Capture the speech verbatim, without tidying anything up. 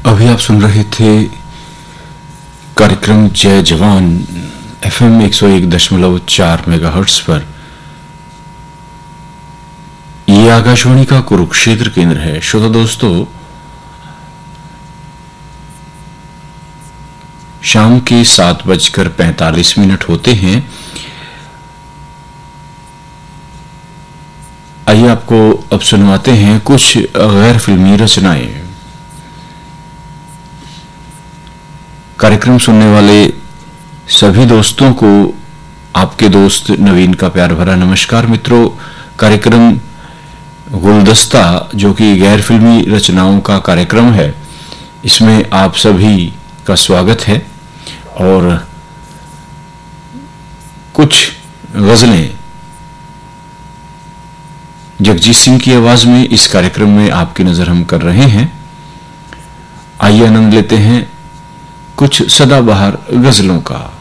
अभी आप सुन रहे थे कार्यक्रम जय जवान एफएम एक सौ एक दशमलव चार मेगाहर्ट्ज पर। ये आकाशवाणी का कुरुक्षेत्र केंद्र है। श्रोता दोस्तों, शाम के सात बजकर पैंतालीस मिनट होते हैं। आइए आपको अब सुनवाते हैं कुछ गैर फिल्मी रचनाएं। कार्यक्रम सुनने वाले सभी दोस्तों को आपके दोस्त नवीन का प्यार भरा नमस्कार। मित्रों, कार्यक्रम गुलदस्ता जो कि गैर फिल्मी रचनाओं का कार्यक्रम है, इसमें आप सभी का स्वागत है। और कुछ गजलें जगजीत सिंह की आवाज में इस कार्यक्रम में आपकी नजर हम कर रहे हैं। आइए आनंद लेते हैं कुछ सदाबहार गजलों का।